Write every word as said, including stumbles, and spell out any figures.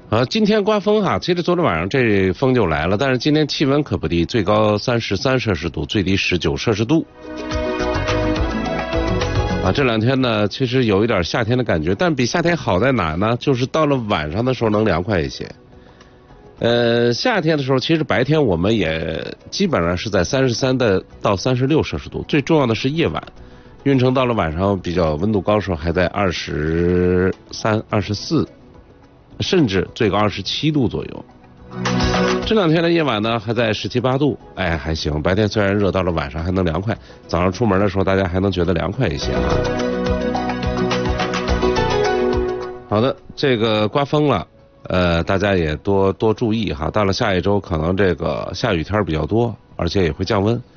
啊，今天刮风哈，其实昨天晚上这风就来了，但是今天气温可不低，最高三十三摄氏度，最低十九摄氏度。啊，这两天呢，其实有一点夏天的感觉，但比夏天好在哪呢？就是到了晚上的时候能凉快一些。呃，夏天的时候，其实白天我们也基本上是在三十三的到三十六摄氏度，最重要的是夜晚，运城到了晚上比较温度高时候还在二十三、二十四。甚至最高二十七度左右。这两天的夜晚呢，还在十七八度，哎，还行。白天虽然热，到了晚上还能凉快。早上出门的时候，大家还能觉得凉快一些啊。好的，这个刮风了，呃，大家也多多注意哈。到了下一周，可能这个下雨天比较多，而且也会降温。